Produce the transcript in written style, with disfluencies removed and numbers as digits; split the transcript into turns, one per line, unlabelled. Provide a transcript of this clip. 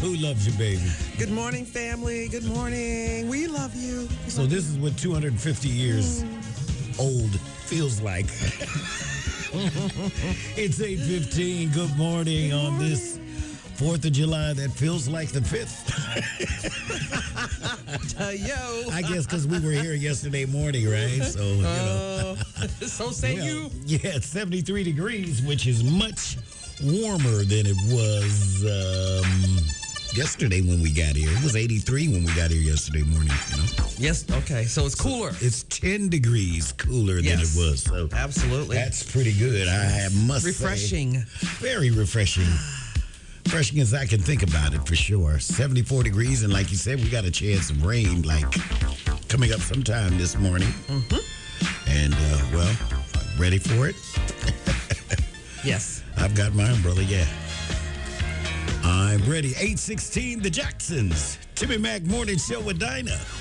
Who loves you, baby?
Good morning, family. Good morning. We love you.
So this is what 250 years old feels like. It's 8:15. Good morning on this 4th of July that feels like the 5th.
Yo.
I guess because we were here yesterday morning, right? So, you know.
So say you.
Yeah, it's 73 degrees, which is much warmer than it was yesterday when we got here. It was 83 when we got here yesterday morning, you know.
Yes, okay. So it's cooler.
It's 10 degrees cooler than it was. So
absolutely.
That's pretty good. I must
refreshing.
Say. Very refreshing. Refreshing as I can think about it, for sure. 74 degrees, and like you said, we got a chance of rain, like, coming up sometime this morning.
Mm-hmm.
And, well, ready for it?
Yes.
I've got my umbrella, yeah. I'm ready. 8:16, the Jacksons. Timmy Mac Morning Show with Dinah.